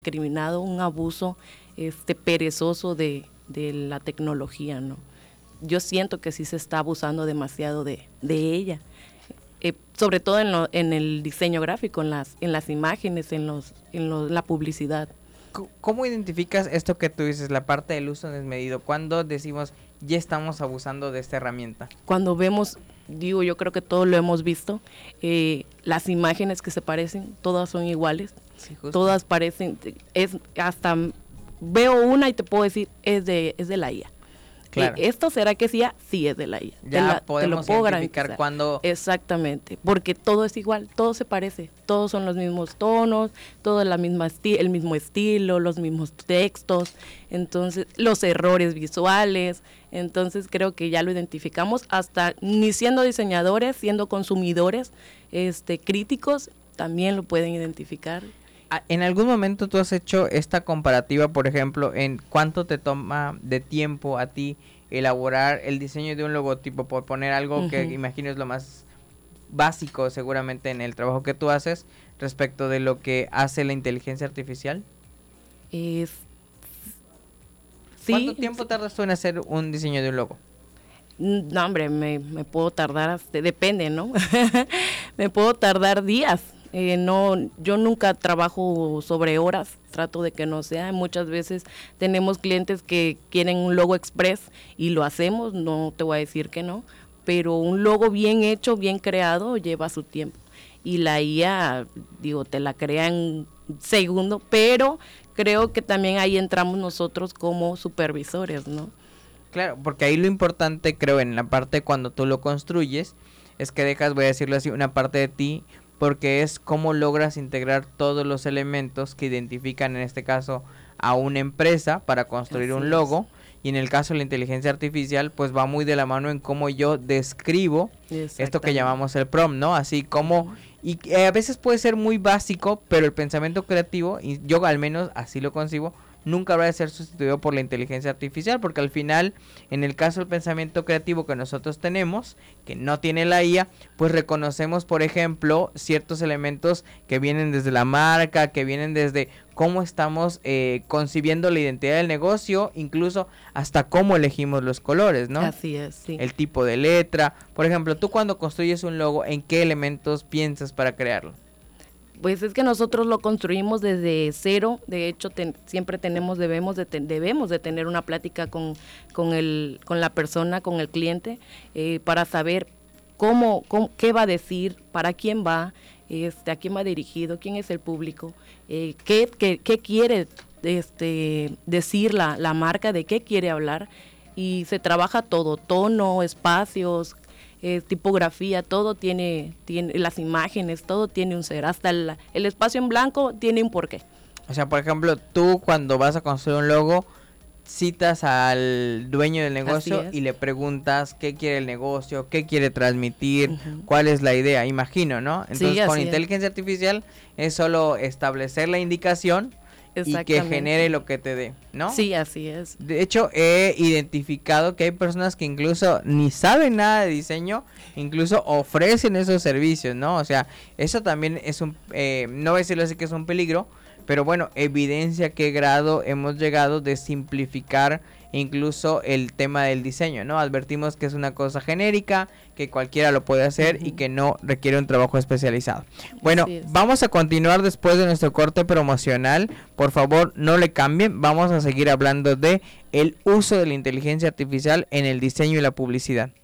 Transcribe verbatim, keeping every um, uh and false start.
discriminado, un abuso este perezoso de, de la tecnología, ¿no? Yo siento que sí se está abusando demasiado de, de ella, eh, sobre todo en, lo, en el diseño gráfico, en las, en las imágenes, en, los, en lo, la publicidad. ¿Cómo identificas esto que tú dices, la parte del uso desmedido? ¿Cuándo decimos ya estamos abusando de esta herramienta? Cuando vemos, digo, yo creo que todos lo hemos visto, eh, las imágenes que se parecen, todas son iguales, sí, todas parecen, es hasta veo una y te puedo decir, es de, es de la I A. Claro. Eh, ¿Esto será que sí? Sí es de la I A. Ya la, podemos te lo puedo identificar cuando... Exactamente, porque todo es igual, todo se parece, todos son los mismos tonos, todo la misma esti- el mismo estilo, los mismos textos, entonces los errores visuales, entonces creo que ya lo identificamos, hasta ni siendo diseñadores, siendo consumidores, este, críticos, también lo pueden identificar. ¿En algún momento tú has hecho esta comparativa, por ejemplo, en cuánto te toma de tiempo a ti elaborar el diseño de un logotipo, por poner algo uh-huh. que imagino es lo más básico seguramente en el trabajo que tú haces, respecto de lo que hace la inteligencia artificial? Es... Sí, ¿Cuánto tiempo sí. tardas tú en hacer un diseño de un logo? No, hombre, me, me puedo tardar, hasta, depende, ¿no? me puedo tardar días. Eh, no, yo nunca trabajo sobre horas, trato de que no sea. Muchas veces tenemos clientes que quieren un logo express y lo hacemos, no te voy a decir que no, pero un logo bien hecho, bien creado, lleva su tiempo. Y la I A, digo, te la crea en un segundo, pero creo que también ahí entramos nosotros como supervisores, ¿no? Claro, porque ahí lo importante, creo, en la parte cuando tú lo construyes, es que dejas, voy a decirlo así, una parte de ti, porque es cómo logras integrar todos los elementos que identifican en este caso a una empresa para construir así un logo, es. Y en el caso de la inteligencia artificial pues va muy de la mano en cómo yo describo esto que llamamos el prompt, ¿no? Así como, y eh, a veces puede ser muy básico, pero el pensamiento creativo, y yo al menos así lo concibo, nunca va a ser sustituido por la inteligencia artificial, porque al final, en el caso del pensamiento creativo que nosotros tenemos, que no tiene la I A, pues reconocemos, por ejemplo, ciertos elementos que vienen desde la marca, que vienen desde cómo estamos eh, concibiendo la identidad del negocio, incluso hasta cómo elegimos los colores, ¿no? Así es, sí. El tipo de letra. Por ejemplo, tú cuando construyes un logo, ¿en qué elementos piensas para crearlo? Pues es que nosotros lo construimos desde cero, de hecho ten, siempre tenemos, debemos de, ten, debemos de tener una plática con, con, el, con la persona, con el cliente, eh, para saber cómo, cómo, qué va a decir, para quién va, este, a quién va dirigido, quién es el público, eh, qué, qué, qué quiere este, decir la, la marca, de qué quiere hablar, y se trabaja todo, tono, espacios, Eh, tipografía, todo tiene, tiene, las imágenes, todo tiene un ser, hasta el, el espacio en blanco tiene un porqué. O sea, por ejemplo, tú cuando vas a construir un logo, citas al dueño del negocio y le preguntas qué quiere el negocio, qué quiere transmitir, uh-huh. cuál es la idea, imagino, ¿no? Entonces, sí, con inteligencia es. artificial es solo establecer la indicación y que genere lo que te dé, ¿no? Sí, así es. De hecho, he identificado que hay personas que incluso ni saben nada de diseño, incluso ofrecen esos servicios, ¿no? O sea, eso también es un, eh, no voy a decirlo así que es un peligro, pero bueno, evidencia qué grado hemos llegado de simplificar incluso el tema del diseño, ¿no? Advertimos que es una cosa genérica, que cualquiera lo puede hacer uh-huh. y que no requiere un trabajo especializado. Bueno, vamos a continuar después de nuestro corte promocional. Por favor, no le cambien. Vamos a seguir hablando de el uso de la inteligencia artificial en el diseño y la publicidad.